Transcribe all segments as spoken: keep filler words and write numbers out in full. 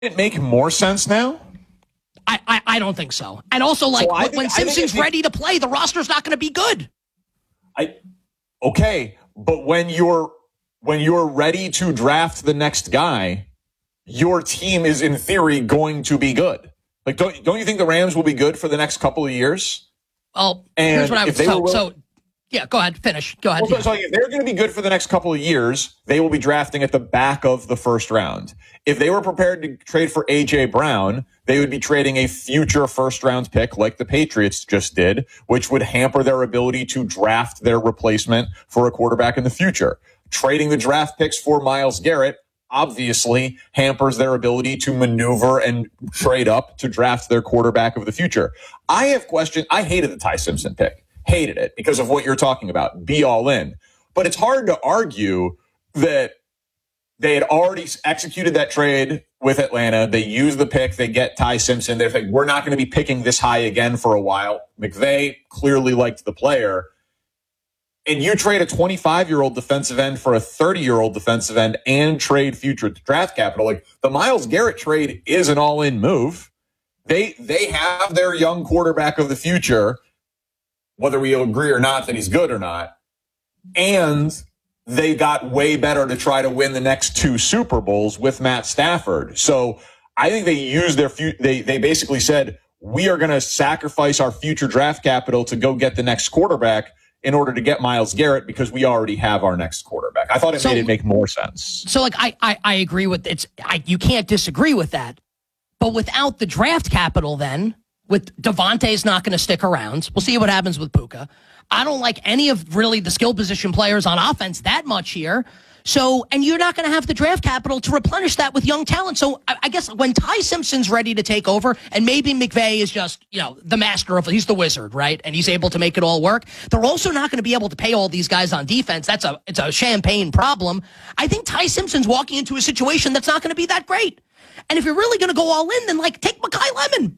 it make more sense now? I, I, I don't think so. And also, like, so when, think, when Simpson's think, ready to play, the roster's not going to be good. I okay, but when you're when you're ready to draft the next guy, your team is in theory going to be good. Like, don't don't you think the Rams will be good for the next couple of years? Well, and here's what I would say. So, so, yeah, go ahead, finish. Go ahead. Well, so, so if they're going to be good for the next couple of years, they will be drafting at the back of the first round. If they were prepared to trade for A J Brown, they would be trading a future first round pick like the Patriots just did, which would hamper their ability to draft their replacement for a quarterback in the future. Trading the draft picks for Myles Garrett obviously hampers their ability to maneuver and trade up to draft their quarterback of the future. I have questioned, I hated the Ty Simpson pick. Hated it because of what you're talking about. Be all in. But it's hard to argue that they had already executed that trade with Atlanta. They use the pick. They get Ty Simpson. They're like, we're not going to be picking this high again for a while. McVay clearly liked the player. And you trade a twenty-five-year-old defensive end for a thirty-year-old defensive end and trade future draft capital. Like, the Myles Garrett trade is an all-in move. They they have their young quarterback of the future, whether we agree or not that he's good or not. And they got way better to try to win the next two Super Bowls with Matt Stafford. So I think they used their fu- they they basically said, we are going to sacrifice our future draft capital to go get the next quarterback in order to get Myles Garrett because we already have our next quarterback. I thought it so, made it make more sense. So, like, I I, I agree with it's. I, you can't disagree with that. But without the draft capital, then with Devontae's not going to stick around. We'll see what happens with Puka. I don't like any of really the skill position players on offense that much here. So, and you're not going to have the draft capital to replenish that with young talent. So I, I guess when Ty Simpson's ready to take over, and maybe McVay is just, you know, the master of, he's the wizard, right? And he's able to make it all work. They're also not going to be able to pay all these guys on defense. That's a, it's a champagne problem. I think Ty Simpson's walking into a situation that's not going to be that great. And if you're really going to go all in, then like take Mekhi Lemon.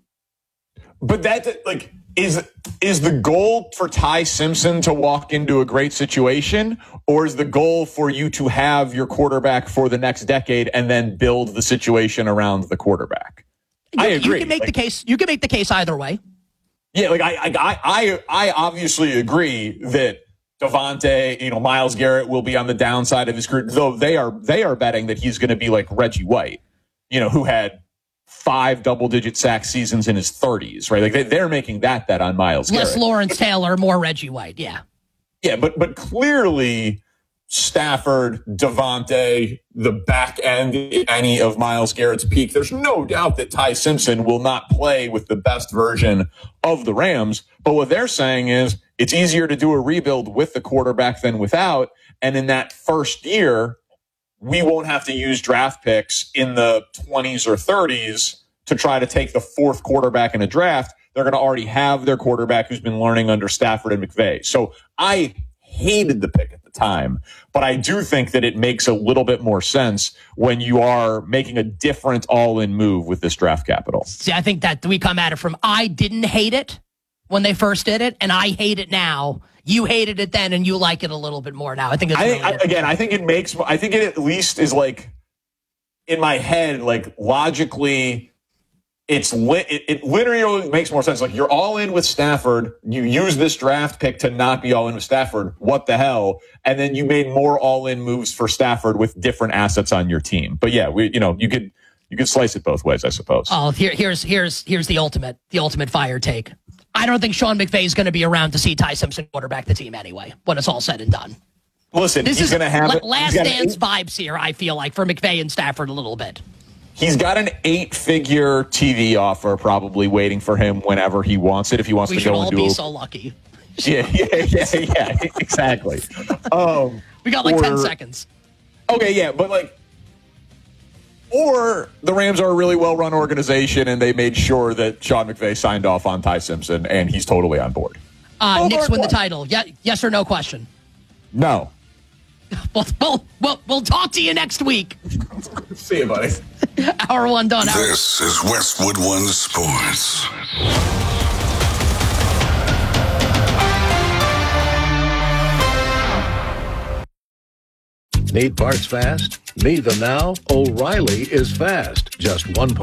But that, like, is is the goal for Ty Simpson to walk into a great situation, or is the goal for you to have your quarterback for the next decade and then build the situation around the quarterback? You, I agree. You can make like, the case. You can make the case either way. Yeah, like I, I, I, I obviously agree that Devontae, you know, Myles Garrett will be on the downside of his career, though they are they are betting that he's going to be like Reggie White, you know, who had five double-digit sack seasons in his thirties, right? Like they, they're making that bet on Myles Garrett. Less Lawrence Taylor, more Reggie White, yeah. Yeah, but but clearly Stafford, Devontae, the back end, any of Myles Garrett's peak, there's no doubt that Ty Simpson will not play with the best version of the Rams. But what they're saying is it's easier to do a rebuild with the quarterback than without. And in that first year, we won't have to use draft picks in the twenties or thirties to try to take the fourth quarterback in a draft. They're going to already have their quarterback who's been learning under Stafford and McVay. So I hated the pick at the time, but I do think that it makes a little bit more sense when you are making a different all-in move with this draft capital. See, I think that we come at it from I didn't hate it when they first did it, and I hate it now. You hated it then, and you like it a little bit more now. I think it's I really think, I, again, I think it makes, I think it at least is like, in my head, like logically, it's li- it, it literally makes more sense. Like you're all in with Stafford. You use this draft pick to not be all in with Stafford. What the hell? And then you made more all in moves for Stafford with different assets on your team. But yeah, we, you know, you could, you could slice it both ways, I suppose. Oh, here, here's, here's, here's the ultimate, the ultimate fire take. I don't think Sean McVay is going to be around to see Ty Simpson quarterback the team anyway, when it's all said and done. Listen, this he's is going to have la- it. last dance vibes here, I feel like, for McVay and Stafford a little bit. He's got an eight-figure T V offer probably waiting for him whenever he wants it, if he wants we to go and do it. We should all be so lucky. Yeah, yeah, yeah, yeah, exactly. Um, we got like or, ten seconds. Okay, yeah, but like, or the Rams are a really well-run organization, and they made sure that Sean McVay signed off on Ty Simpson, and he's totally on board. Uh, Knicks win the title. Yeah, yes or no question? No. Well, we'll, we'll, we'll talk to you next week. See you, buddy. Hour one done. Hour. This is Westwood One Sports. Need parts fast? Need them now? O'Reilly is fast. Just one part.